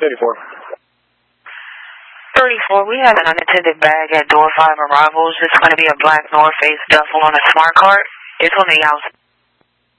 34. 34, we have an unattended bag at door 5 arrivals. It's going to be a black North Face duffel on a smart cart. It's on the outside.